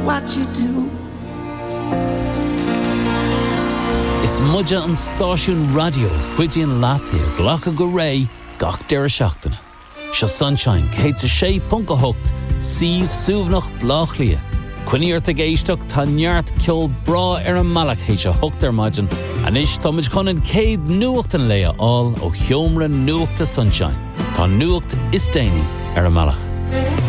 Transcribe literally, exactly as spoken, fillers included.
what you do. Is muja an stáisiún radio chuidí an látaí ghlacha go ré gach deir seachtaine. Seo Sunshine, céit a sé punca hocht, síomh súbhnach bláchlia. Cuiníart a géisteach tá neart ceol bra ar an malach héis a hocht ar maidin, anis tá muid chunan céad nuacht an léa all ó cheomra nuachta Sunshine. Tá nuacht is déine ar an malach.